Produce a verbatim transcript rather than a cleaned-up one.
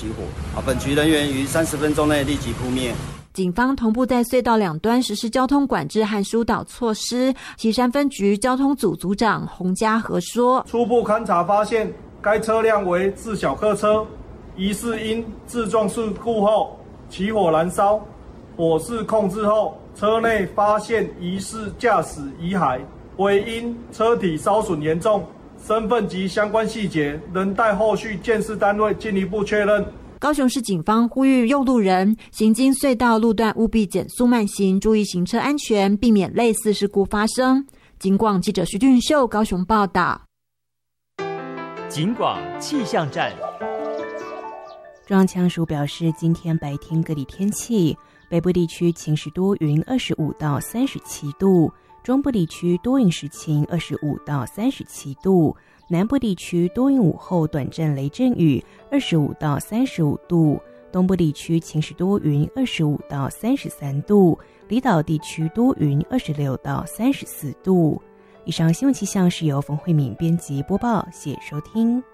起火。啊，本局人员于三十分钟内立即扑灭。 警方同步在隧道两端实施交通管制和疏导措施。旗山分局交通组组长洪家和说： 初步勘查发现，该车辆为自小客车，疑似因自撞事故后起火燃烧，火势控制后，车内发现疑似驾驶遗骸，为因车体烧损严重，身份及相关细节仍待后续鉴识单位进一步确认。 高雄市警方呼吁用路人行经隧道路段务必减速慢行，注意行车安全，避免类似事故发生。警广记者徐俊秀高雄报道。 警广气象站。 中央气象署表示，今天白天各地天气，北部地区晴时多云，二十五到三十七度；中部地区多云时晴，二十五到三十七度；南部地区多云午后短暂雷阵雨，二十五到三十五度；东部地区晴时多云，二十五到三十三度；离岛地区多云，二十六到三十四度。以上新闻气象是由冯慧敏编辑播报，谢谢收听。